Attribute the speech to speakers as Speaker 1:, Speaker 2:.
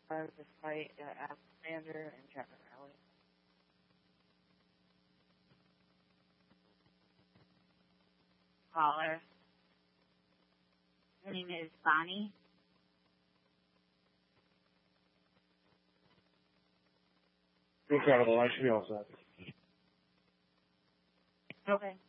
Speaker 1: this fight at Alexander and Trevor Rally.
Speaker 2: Caller. Her name is Bonnie.
Speaker 3: Go travel the line. Should be all set.
Speaker 1: Okay.